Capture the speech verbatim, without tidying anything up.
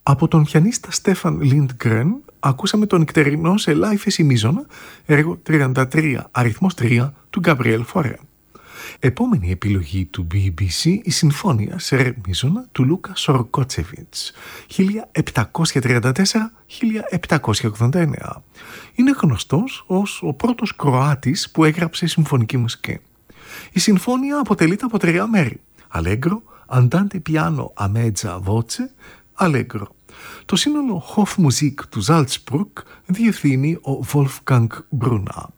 Από τον πιανίστα Στέφαν Λιντγκρεν ακούσαμε τον νυχτερινό σε λα ύφεση μείζωνα, έργο τριάντα τρία, αριθμός τρία του Γκαμπριέλ Φορέ. Επόμενη επιλογή του μπι μπι σι, η συμφώνια σε ρε μείζωνα του Λούκα Σορκότσεβιτς, χίλια επτακόσια τριάντα τέσσερα με χίλια επτακόσια ογδόντα εννέα. Είναι γνωστός ως ο πρώτος Κροάτης που έγραψε συμφωνική μουσική. Η συμφώνια αποτελείται από τρία μέρη: Αλέγκρο, Αντάντε πιάνο αμέτζα βότσε, Αλέγκρο. Το σύνολο Hofmusik του Salzburg διευθύνει ο Wolfgang Brunner.